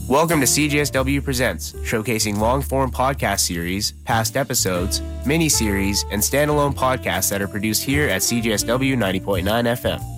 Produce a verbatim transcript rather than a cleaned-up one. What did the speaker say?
Welcome to C J S W Presents, showcasing long-form podcast series, past episodes, mini-series, and standalone podcasts that are produced here at C J S W ninety point nine F M.